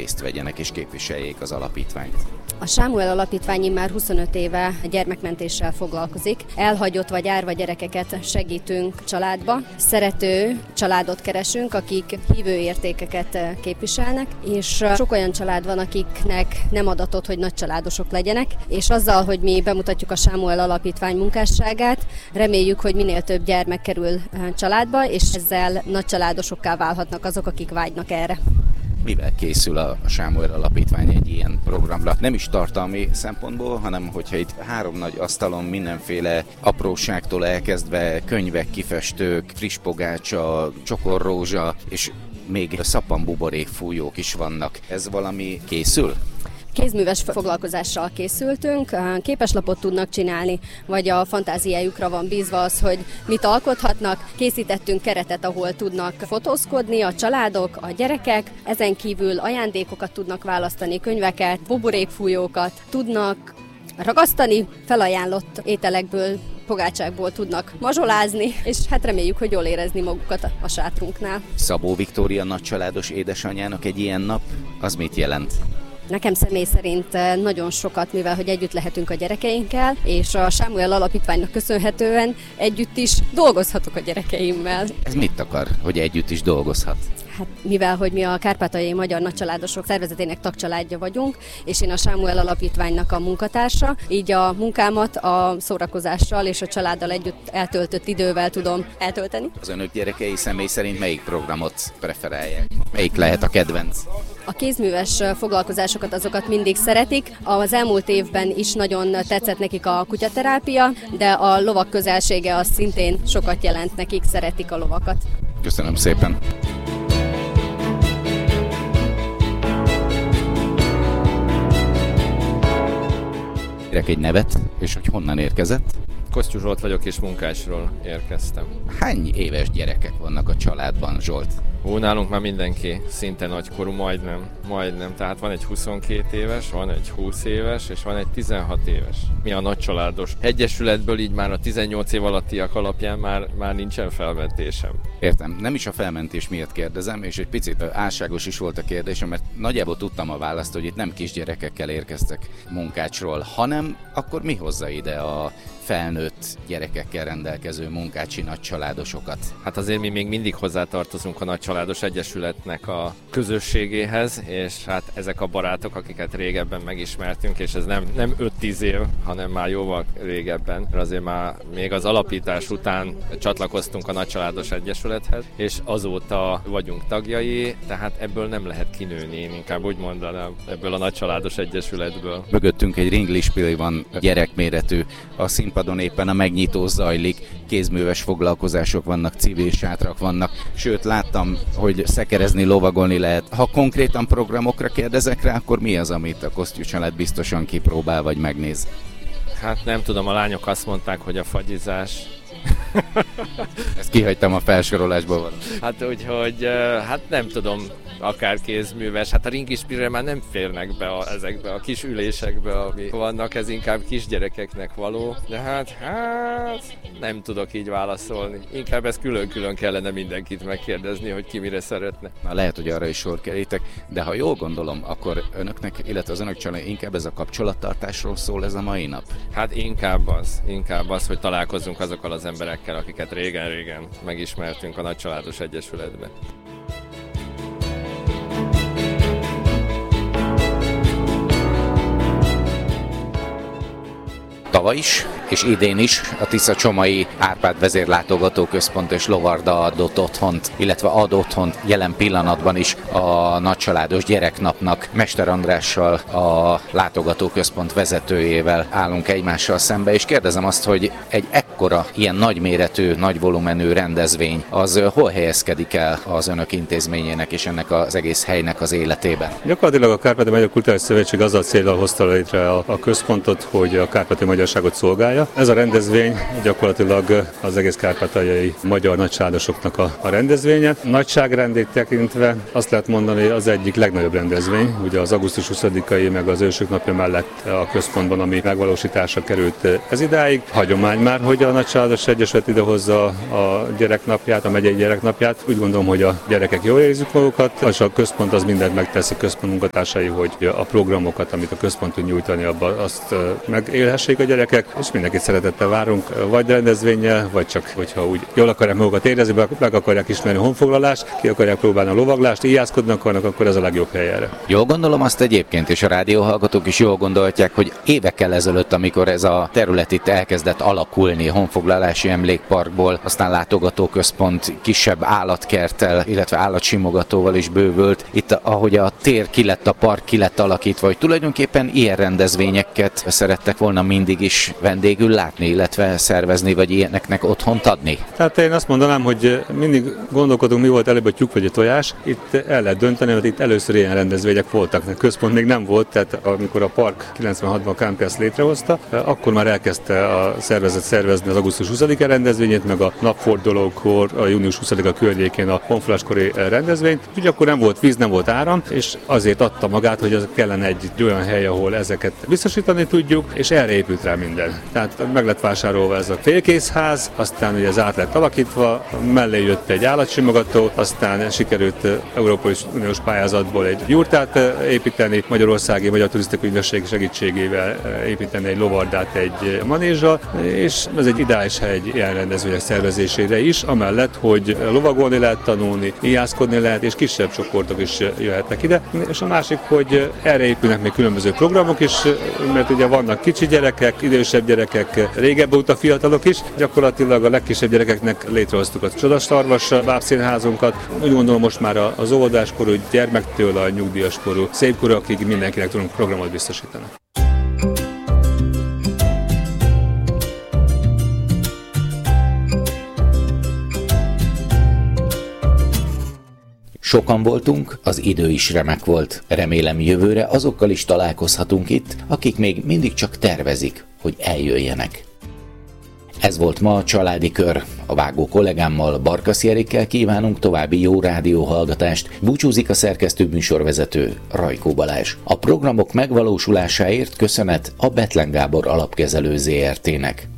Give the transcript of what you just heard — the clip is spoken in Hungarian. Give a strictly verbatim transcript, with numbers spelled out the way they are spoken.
részt vegyenek és képviseljék az alapítványt. A Sámuel Alapítvány már huszonöt éve gyermekmentéssel foglalkozik. Elhagyott vagy árva gyerekeket segítünk családba. Szerető családot keresünk, akik hívő értékeket képviselnek, és sok olyan család van, akiknek nem adatott, hogy nagycsaládosok legyenek, és azzal, hogy mi bemutatjuk a Sámuel Alapítvány munkásságát, reméljük, hogy minél több gyermek kerül családba, és ezzel nagycsaládosokká válhatnak azok, akik vágynak erre. Mivel készül a Sámuel Alapítvány egy ilyen programra? Nem is tartalmi szempontból, hanem hogyha itt három nagy asztalon mindenféle apróságtól elkezdve könyvek, kifestők, friss pogácsa, csokorrózsa, és még szappanbuborékfújók is vannak. Ez valami készül? Kézműves foglalkozással készültünk, képeslapot tudnak csinálni, vagy a fantáziájukra van bízva az, hogy mit alkothatnak. Készítettünk keretet, ahol tudnak fotózkodni a családok, a gyerekek, ezen kívül ajándékokat tudnak választani, könyveket, buborékfújókat tudnak ragasztani, felajánlott ételekből, pogácsákból tudnak mazsolázni, és hát reméljük, hogy jól érezni magukat a sátrunknál. Szabó Viktória nagycsaládos édesanyjának egy ilyen nap, az mit jelent? Nekem személy szerint nagyon sokat, mivel hogy együtt lehetünk a gyerekeinkkel, és a Sámuel Alapítványnak köszönhetően együtt is dolgozhatok a gyerekeimmel. Ez mit akar, hogy együtt is dolgozhat? Hát mivel, hogy mi a Kárpátaljai Magyar Nagycsaládosok Szervezetének tagcsaládja vagyunk, és én a Sámuel Alapítványnak a munkatársa, így a munkámat a szórakozással és a családdal együtt eltöltött idővel tudom eltölteni. Az önök gyerekei személy szerint melyik programot preferálják? Melyik lehet a kedvenc? A kézműves foglalkozásokat azokat mindig szeretik. Az elmúlt évben is nagyon tetszett nekik a kutyaterápia, de a lovak közelsége az szintén sokat jelent nekik, szeretik a lovakat. Köszönöm szépen! Kérek egy nevet, és hogy honnan érkezett? Kosztyú Zsolt vagyok, és Munkásról érkeztem. Hány éves gyerekek vannak a családban, Zsolt? Ó, nálunk már mindenki szinte nagykorú, majdnem, majdnem. Tehát van egy huszonkét éves, van egy húsz éves, és van egy tizenhat éves. Mi a nagycsaládos egyesületből így már a tizennyolc év alattiak alapján már, már nincsen felmentésem. Értem, nem is a felmentés miatt kérdezem, és egy picit álságos is volt a kérdésem, mert nagyjából tudtam a választ, hogy itt nem kisgyerekekkel érkeztek Munkácsról, hanem akkor mi hozza ide a felnőtt gyerekekkel rendelkező munkácsi nagycsaládosokat? Hát azért mi még mindig hozzátartozunk a Nagycsaládos Egyesületnek a közösségéhez, és hát ezek a barátok, akiket régebben megismertünk, és ez nem, nem öt-tíz év, hanem már jóval régebben, mert azért már még az alapítás után csatlakoztunk a Nagycsaládos Egyesülethez, és azóta vagyunk tagjai, tehát ebből nem lehet kinőni, én inkább úgy mondanám, ebből a Nagycsaládos Egyesületből. Mögöttünk egy ringlispili van, gyerekméretű, a színpadon éppen a megnyitó zajlik, kézműves foglalkozások vannak, civil sátrak vannak, sőt láttam, hogy szekerezni, lovagolni lehet. Ha konkrétan programokra kérdezek rá, akkor mi az, amit a Kosztyú család biztosan kipróbál vagy megnéz? Hát nem tudom, a lányok azt mondták, hogy a fagyizás. Ezt kihagytam a felsorolásból. Hát úgyhogy, hát nem tudom, akár kézműves, hát a ringispire már nem férnek be a, ezekbe a kis ülésekbe, ami vannak, ez inkább kisgyerekeknek való, de hát, hát nem tudok így válaszolni. Inkább ezt külön-külön kellene mindenkit megkérdezni, hogy ki mire szeretne. Na, lehet, hogy arra is sor kerítek, de ha jól gondolom, akkor önöknek, illetve az önök család inkább ez a kapcsolattartásról szól ez a mai nap? Hát inkább az, inkább az, hogy találkozzunk azokkal az emberekkel, akiket régen-régen megismertünk a Nagycsaládos Egyesületben. Tavaly is, és idén is a Tiszacsomai Árpád Vezérlátogatóközpont és Lovarda adott otthont, illetve ad otthont jelen pillanatban is a Nagycsaládos Gyereknapnak. Mester Andrással, a látogatóközpont vezetőjével állunk egymással szembe, és kérdezem azt, hogy egy ekkora, ilyen nagyméretű, nagy volumenű rendezvény, az hol helyezkedik el az önök intézményének és ennek az egész helynek az életében? Gyakorlatilag a Kárpátaljai Magyar Kulturális Szövetség azzal céllal hozta létre a, a központot, hogy a kárpátaljai magyarságot szolgálja, csinálja. Ez a rendezvény gyakorlatilag az egész kárpátaljai magyar nagycsaládosoknak a, a rendezvénye. Nagyságrendét tekintve azt lehet mondani, hogy az egyik legnagyobb rendezvény, ugye az augusztus huszadikai meg az ősök napja mellett a központban, ami megvalósításra került ez idáig. Hagyomány már, hogy a Nagycsaládos Egyesület idehozza a gyereknapját, a megyei gyereknapját. Úgy gondolom, hogy a gyerekek jól érzik magukat, és a központ az mindent megteszi, központ munkatársai, hogy a programokat, amit a központ tud nyújtani, abban azt megélhessék a gyerekek, és mindenkit szeretettel várunk, vagy rendezvénnyel, vagy csak, hogyha úgy jól akarják magukat érezni, meg akarják ismerni a honfoglalást, ki akarják próbálni a lovaglást, íjászkodnak vannak, akkor ez a legjobb hely erre. Jól gondolom azt egyébként, és a rádióhallgatók is jól gondolhatják, hogy évekkel ezelőtt, amikor ez a terület itt elkezdett alakulni, honfoglalási emlékparkból, aztán látogatóközpont kisebb állatkerttel, illetve állatsimogatóval is bővült. Itt, ahogy a tér ki lett, a park ki lett alakítva, hogy tulajdonképpen ilyen rendezvényeket szerettek volna mindig is vendégül látni, illetve szervezni, vagy ilyeneknek otthont adni? Tehát én azt mondanám, hogy mindig gondolkodunk, mi volt előbb a tyúk vagy a tojás. Itt el lehet dönteni, mert itt először ilyen rendezvények voltak. A központ még nem volt, tehát amikor a park kilencvenhatban a Kámpi ezt létrehozta, akkor már elkezdte a szervezet szervezni az augusztus huszadika rendezvényét, meg a napfordulókor, a június huszadika környékén a honfoglaláskori rendezvényt. Úgyhogy akkor nem volt víz, nem volt áram, és azért adta magát, hogy az kellene egy olyan hely, ahol ezeket biztosítani tudjuk, és erre épült rá minden. Tehát meg lett vásárolva ez a félkészház, aztán ugye ez át lett alakítva, mellé jött egy állatsimogató, aztán sikerült Európai Uniós pályázatból egy jurtát építeni, Magyarországi Magyar Turisztikai Ügynökség segítségével építeni egy lovardát egy manézsal, és ez egy ideális hely egy ilyen rendezvények szervezésére is, amellett, hogy lovagolni lehet tanulni, íjászkodni lehet, és kisebb csoportok is jöhetnek ide. És a másik, hogy erre épülnek még különböző programok is, mert ugye vannak kicsi gyerekek, idősebb gyerekek, régebb óta fiatalok is. Gyakorlatilag a legkisebb gyerekeknek létrehoztuk a Csodasarvas bábszínházunkat. Úgy gondolom, most már az óvodáskorú gyermektől a nyugdíjaskorú szépkorúakig mindenkinek tudunk programot biztosítani. Sokan voltunk, az idő is remek volt. Remélem jövőre azokkal is találkozhatunk itt, akik még mindig csak tervezik, hogy eljöjjenek. Ez volt ma a Családi Kör. A vágó kollégámmal, Barkaszi Erikkel kívánunk további jó rádióhallgatást. Búcsúzik a szerkesztő műsorvezető, Rajkó Balázs. A programok megvalósulásáért köszönet a Bethlen Gábor Alapkezelő zé er té-nek.